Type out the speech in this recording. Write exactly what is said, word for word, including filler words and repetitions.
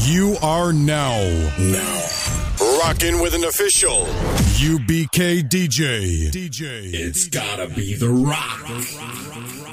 You are now, Now. rocking with an official U B K D J. D J. It's gotta be The Rock.